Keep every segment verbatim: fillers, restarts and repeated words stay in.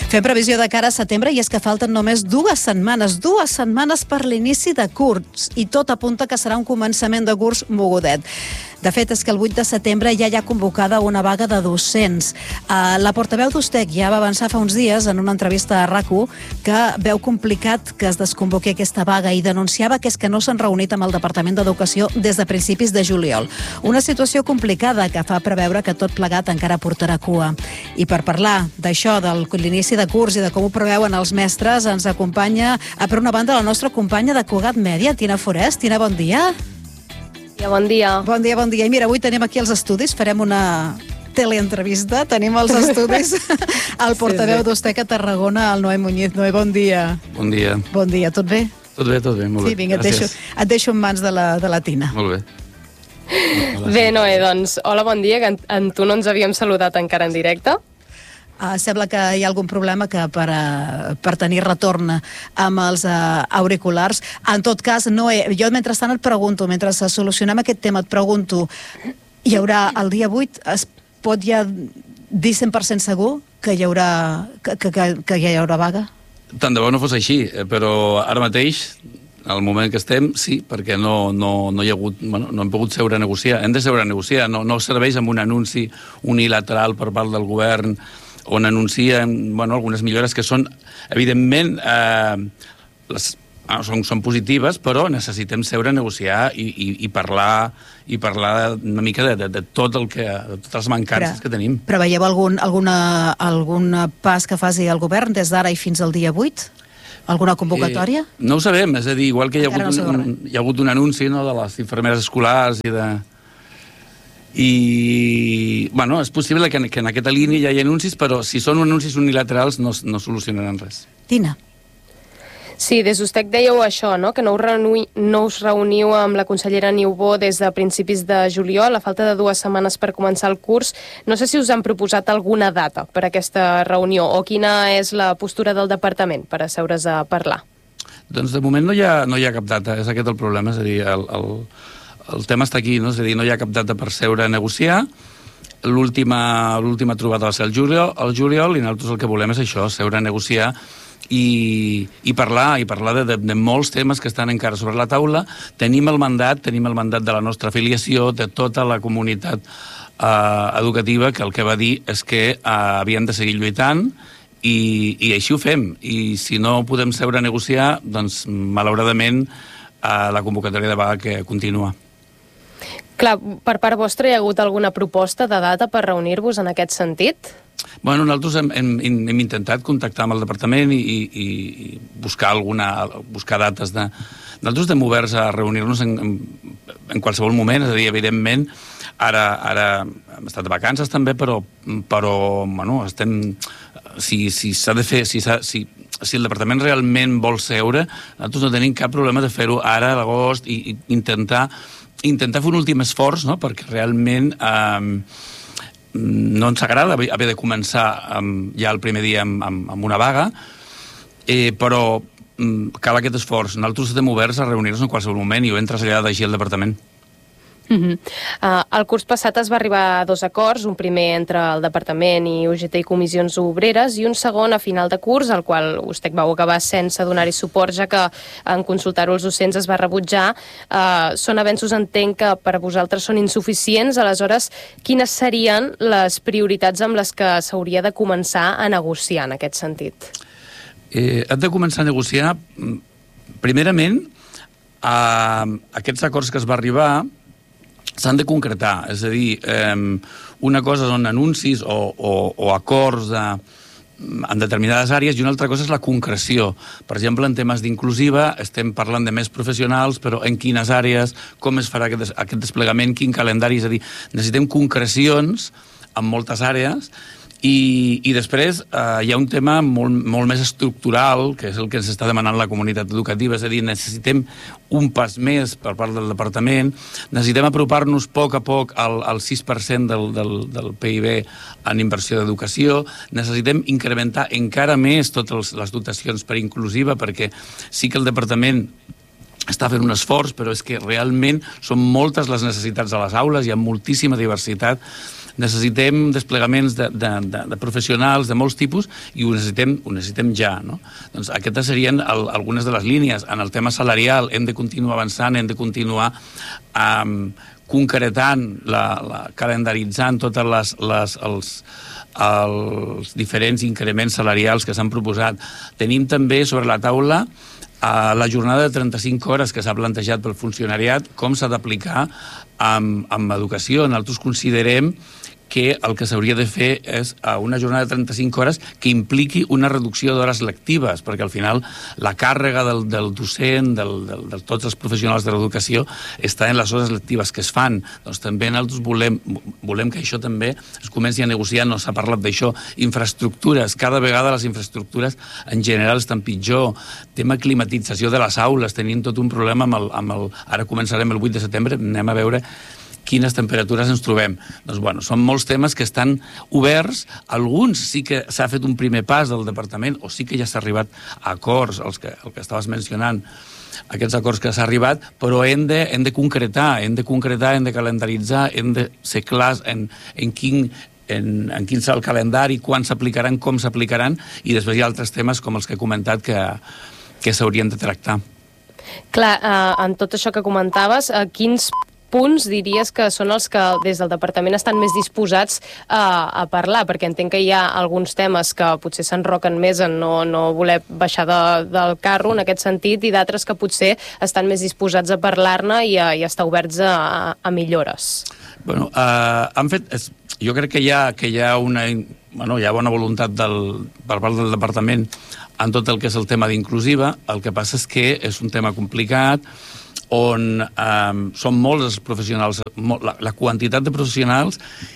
Fem previsió de cara a setembre i és que falten només dues setmanes, dues setmanes per l'inici de curs i tot apunta que serà un començament de curs mogudet. De fet, és que el vuit de setembre ja hi ha convocada una vaga de docents. Uh, la portaveu d'Ustec ja va avançar fa uns dies en una entrevista a RAC u que veu complicat que es desconvoqui aquesta vaga i denunciava que és que no s'han reunit amb el Departament d'Educació des de principis de juliol. Una situació complicada que fa preveure que tot plegat encara portarà cua. I per parlar d'això, de l'inici de curs i de com ho preveuen els mestres, ens acompanya, per una banda, la nostra companya de Cugat Mèdia, Tina Forest. Tina, bon dia. Bon dia. Bon dia, bon dia. I mira, avui tenim aquí els estudis, farem una teleentrevista, tenim els estudis el portaveu sí, sí. d'Ustec a Tarragona, el Noé Muñiz. Noé, bon dia. Bon dia. Bon dia, tot bé? Tot bé, tot bé, molt bé. Sí, vinga, et deixo, et deixo en mans de la, de la Tina. Molt bé. Bé, Noé, doncs, hola, bon dia, que en, en tu no ens havíem saludat encara en directe. Uh, sembla que hi ha algun problema que per, uh, per tenir retorn amb els uh, auriculars. En tot cas, Noé, jo mentrestant et pregunto, mentre solucionem aquest tema, et pregunto, hi haurà el dia vuit, es pot ja dir cent per cent segur que hi haurà, que, que, que, que hi haurà vaga? Tant de bo no fos així, però ara mateix, al moment que estem, sí, perquè no, no, no hi ha hagut, bueno, no hem pogut seure a negociar. Hem de seure a negociar, no, no serveix amb un anunci unilateral per part del govern on anuncien, bueno, algunes millores que són, evidentment, eh, les, ah, són, són positives, però necessitem seure a negociar i, i, i parlar i parlar una mica de, de, de tot el que, de totes les mancances però, que tenim. Preveieu algun, alguna, algun pas que faci el govern des d'ara i fins al dia vuit? Alguna convocatòria? Eh, no ho sabem, és a dir, igual que hi ha, hagut, no un, un, hi ha hagut un anunci, no, de les infermeres escolars i de... I, bueno, és possible que en, que en aquesta línia hi hagi anuncis, però si són anuncis unilaterals no, no solucionaran res. Tina. Sí, des d'Ustec dèieu això, no? Que no us, reuni, no us reuniu amb la consellera Niubó des de principis de juliol, a falta de dues setmanes per començar el curs. No sé si us han proposat alguna data per a aquesta reunió o quina és la postura del departament per asseure's a parlar. Doncs de moment no hi ha, no hi ha cap data, és aquest el problema, és a dir, el... el El tema està aquí, no? És a dir, no hi ha cap data per seure a negociar. L'última trobada va ser el juliol, el juliol i nosaltres el que volem és això, seure a negociar i, i parlar, i parlar de, de, de molts temes que estan encara sobre la taula. Tenim el mandat, tenim el mandat de la nostra afiliació, de tota la comunitat eh, educativa, que el que va dir és que eh, havíem de seguir lluitant i, i així ho fem. I si no podem seure a negociar, doncs, malauradament, eh, la convocatòria de vaga que continua. Clar, per part vostra hi ha hagut alguna proposta de data per reunir-vos en aquest sentit? Bueno, nosaltres hem, hem, hem intentat contactar amb el departament i, i, i buscar alguna, buscar dates de... Nosaltres estem oberts a reunir-nos en, en, en qualsevol moment, és a dir, evidentment, ara, ara hem estat de vacances també, però, però bueno, estem... Si, si s'ha de fer... Si, si, si el departament realment vol seure, nosaltres no tenim cap problema de fer-ho ara, a l'agost, i, i intentar... intentar fer un últim esforç, no? Perquè realment eh, no ens agrada haver de començar eh, ja el primer dia amb, amb, amb una vaga, eh, però eh, cal aquest esforç. Nosaltres estem oberts a reunir-nos en qualsevol moment i ho hem traslladat així al departament. Uh-huh. Uh, el curs passat es va arribar a dos acords, un primer entre el Departament i U G T i Comissions Obreres i un segon a final de curs, el qual Ustec vau acabar sense donar-hi suport, ja que en consultar-ho els docents es va rebutjar. Uh, són avenços, entenc, que per a vosaltres són insuficients. Aleshores, quines serien les prioritats amb les que s'hauria de començar a negociar en aquest sentit? Eh, hem de començar a negociar, primerament, uh, aquests acords que es va arribar s'han de concretar, és a dir, eh, una cosa són anuncis o, o, o acords de, en determinades àrees i una altra cosa és la concreció. Per exemple, en temes d'inclusiva estem parlant de més professionals, però en quines àrees, com es farà aquest, aquest desplegament, quin calendari, és a dir, necessitem concrecions en moltes àrees. I, i després eh, hi ha un tema molt, molt més estructural, que és el que ens està demanant la comunitat educativa, és a dir, necessitem un pas més per part del departament, necessitem apropar-nos a poc a poc al, al sis per cent del, del, del P I B en inversió d'educació, necessitem incrementar encara més totes les dotacions per inclusiva, perquè sí que el departament està fent un esforç, però és que realment són moltes les necessitats a les aules, hi ha moltíssima diversitat necessitem desplegaments de, de, de, de professionals de molts tipus i ho necessitem, ho necessitem ja, no? Doncs aquestes serien el, algunes de les línies. En el tema salarial hem de continuar avançant, hem de continuar um, concretant, la, la, calendaritzant totes les, les, els, els diferents increments salarials que s'han proposat. Tenim també sobre la taula a la jornada de trenta-cinc hores que s'ha plantejat pel funcionariat, com s'ha d'aplicar amb, amb educació. Nosaltres considerem que el que s'hauria de fer és una jornada de trenta-cinc hores que impliqui una reducció d'hores lectives, perquè al final la càrrega del, del docent, del, del, de tots els professionals de l'educació, està en les hores lectives que es fan. Doncs també nosaltres volem, volem que això també es comenci a negociar, no s'ha parlat d'això, infraestructures, cada vegada les infraestructures en general estan pitjor, tema climatització de les aules, tenim tot un problema amb el, amb el ara començarem el vuit de setembre, anem a veure quines temperatures ens trobem. Doncs, bueno, són molts temes que estan oberts. Alguns sí que s'ha fet un primer pas del departament, o sí que ja s'ha arribat a acords, els que, el que estaves mencionant, aquests acords que s'ha arribat, però hem de, hem de concretar, hem de concretar, hem de calendaritzar, hem de ser clars en, en quin en, en quin serà el calendari, quan s'aplicaran, com s'aplicaran, i després hi ha altres temes com els que he comentat que, que s'haurien de tractar. Clar, eh, en tot això que comentaves, eh, quins punts diries que són els que des del departament estan més disposats a, a parlar? Perquè entenc que hi ha alguns temes que potser s'enroquen més en no, no voler baixar de, del carro en aquest sentit, i d'altres que potser estan més disposats a parlar-ne i, a, i a estar oberts a, a millores. Bueno, uh, han fet... És, jo crec que hi ha, que hi ha una... Bueno, hi ha bona voluntat del, per part del departament en tot el que és el tema d'inclusiva. El que passa és que és un tema complicat, on eh, són molts els professionals, la, la quantitat de professionals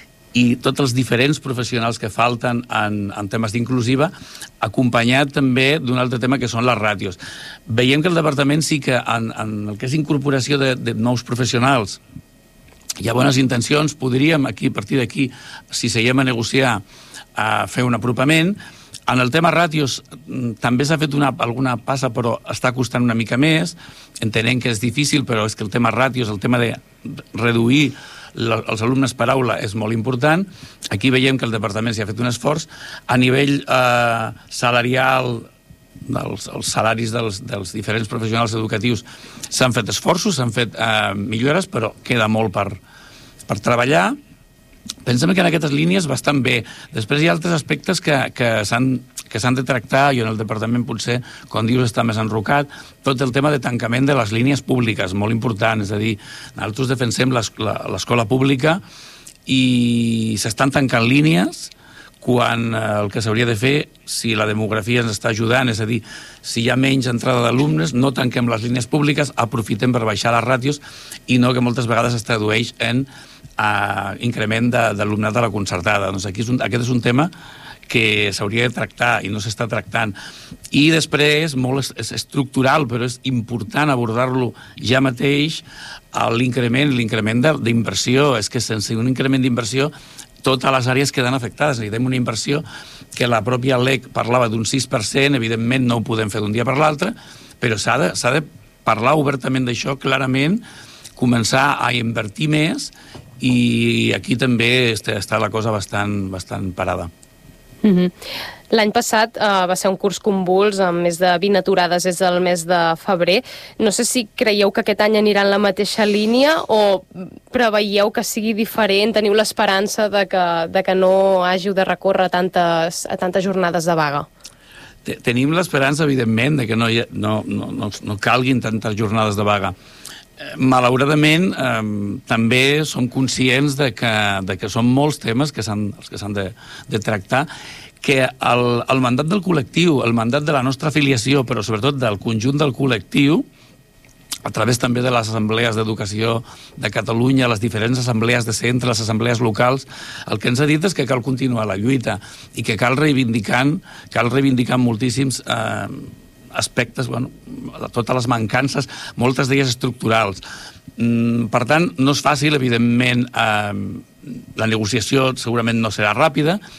i tots els diferents professionals que falten en, en temes d'inclusiva, acompanyat també d'un altre tema que són les ràtios. Veiem que el departament sí que en, en el que és incorporació de, de nous professionals hi ha bones intencions, podríem aquí, a partir d'aquí, si seguim a negociar, a fer un apropament. En el tema ràtios també s'ha fet una, alguna passa, però està costant una mica més. Entenem que és difícil, però és que el tema ràtios, el tema de reduir la, els alumnes per aula és molt important. Aquí veiem que el departament s'hi ha fet un esforç. A nivell eh, salarial, dels, els salaris dels, dels diferents professionals educatius s'han fet esforços, s'han fet eh, millores, però queda molt per, per treballar. Pensem que en aquestes línies bastant bé. Després hi ha altres aspectes que, que s'han que s'han de tractar, i en el departament potser, com dius, està més enrocat, tot el tema de tancament de les línies públiques, molt important, és a dir, nosaltres defensem l'escola pública i s'estan tancant línies quan el que s'hauria de fer, si la demografia ens està ajudant, és a dir, si hi ha menys entrada d'alumnes, no tanquem les línies públiques, aprofitem per baixar les ràtios, i no que moltes vegades es tradueix en uh, increment d'alumnat de, de la concertada. Doncs aquí és un, aquest és un tema que s'hauria de tractar i no s'està tractant. I després, molt és estructural, però és important abordar-lo ja mateix, l'increment, l'increment d'inversió. És que sense un increment d'inversió totes les àrees queden afectades. Necessitem una inversió que la pròpia L E C parlava d'un sis per cent, evidentment no ho podem fer d'un dia per l'altre, però s'ha de, s'ha de parlar obertament d'això, clarament, començar a invertir més, i aquí també està la cosa bastant, bastant parada. Mm-hmm. L'any passat uh, va ser un curs convuls amb més de vint aturades des del mes de febrer. No sé si creieu que aquest any anirà en la mateixa línia o preveieu que sigui diferent, teniu l'esperança de que, de que no hàgiu de recórrer a tantes, a tantes jornades de vaga? Tenim l'esperança, evidentment, de que no, hi ha, no, no, no, no calguin tantes jornades de vaga. Malauradament, eh, també som conscients de que, de que són molts temes que s'han, els que s'han de, de tractar, que el, el mandat del col·lectiu, el mandat de la nostra afiliació, però sobretot del conjunt del col·lectiu, a través també de les assemblees d'educació de Catalunya, les diferents assemblees de centre, les assemblees locals, el que ens ha dit és que cal continuar la lluita i que cal reivindicar, cal reivindicar moltíssims eh, aspectes, bueno, totes les mancances, moltes d'elles estructurals. Per tant, no és fàcil, evidentment, eh, la negociació segurament no serà ràpida,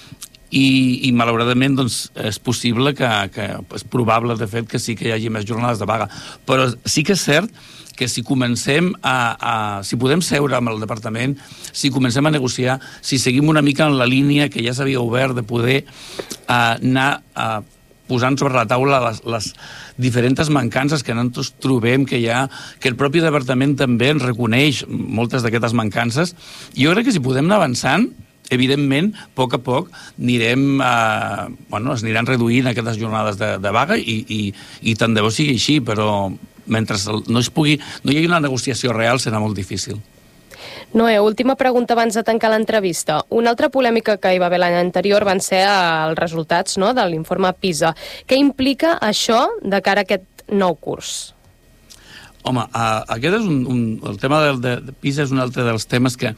i, i malauradament doncs, és possible que, que és probable de fet que sí que hi hagi més jornades de vaga, però sí que és cert que si comencem a, a... si podem seure amb el departament, si comencem a negociar, si seguim una mica en la línia que ja s'havia obert de poder uh, anar uh, posant sobre la taula les, les diferents mancances que nosaltres trobem que hi ha, que el propi departament també ens reconeix moltes d'aquestes mancances. Jo crec que si podem anar avançant, evidentment, a poc a poc anirem, eh, bueno, es aniran reduint aquestes jornades de, de vaga i, i, i tant de bo sigui així, però mentre no es pugui, no hi hagi una negociació real serà molt difícil. Noé, última pregunta abans de tancar l'entrevista. Una altra polèmica que hi va haver l'any anterior van ser els resultats, no?, de l'informe PISA. Què implica això de cara a aquest nou curs? Home, uh, aquest és un, un, el tema del, de, de PISA és un altre dels temes que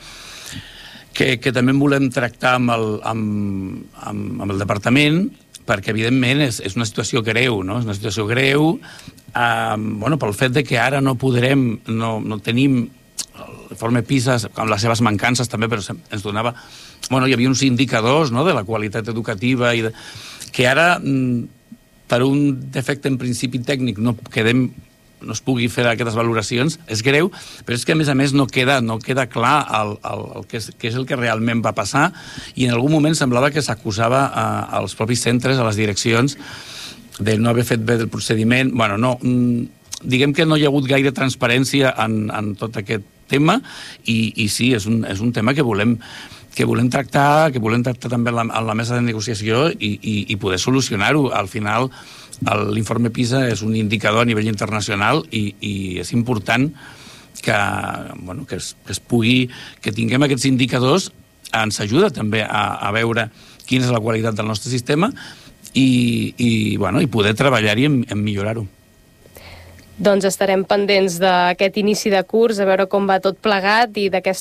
Que, que també volem tractar amb el, amb, amb, amb el departament, perquè evidentment és, és una situació greu, no? És una situació greu eh, bueno, pel fet de que ara no podrem, no, no tenim l'informe PISA amb les seves mancances també, però ens donava, bueno, hi havia uns indicadors, no?, de la qualitat educativa i de, que ara per un defecte en principi tècnic no quedem no es pugui fer aquestes valoracions, és greu, però és que a més a més no queda, no queda clar el, el, el que, és, que és el que realment va passar, i en algun moment semblava que s'acusava als propis centres, a les direccions, de no haver fet bé el procediment. Bueno, no, diguem que no hi ha hagut gaire transparència en, en tot aquest tema, i, i sí, és un, és un tema que volem que volem tractar, que volem tractar també en la, en la mesa de negociació i, i, i poder solucionar-ho. Al final, l'informe PISA és un indicador a nivell internacional i, i és important que, bueno, que, es, que es pugui, que tinguem aquests indicadors, ens ajuda també a, a veure quina és la qualitat del nostre sistema i, i, bueno, i poder treballar-hi en, en millorar-ho. Doncs estarem pendents d'aquest inici de curs, a veure com va tot plegat i d'aquesta